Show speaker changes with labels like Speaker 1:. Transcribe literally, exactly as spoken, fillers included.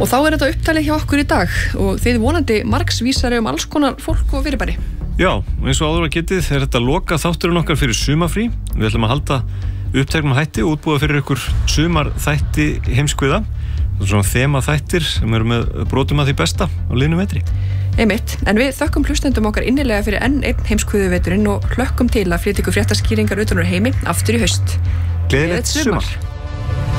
Speaker 1: Og þá er þetta upptalið hjá okkur í dag og þið vonandi margsvísari um alls konar fólk og fyrirbæri.
Speaker 2: Já, eins og áður að getið er þetta loka þátturinn okkar fyrir sumarfrí. Við ætlum að halda uppteknum hætti og útbúa fyrir ykkur sumarþætti heimskviða. Það er svona þema þættir sem eru með brotum að því besta á liðnum vetri.
Speaker 1: Einmitt, en við þökkum hlustendum okkar innilega fyrir enn einn heimskviðuveturinn og hlökkum til að flytja ykkur fréttaskýringar utan úr heimi aftur í haust.
Speaker 2: Gleðilegt sumar!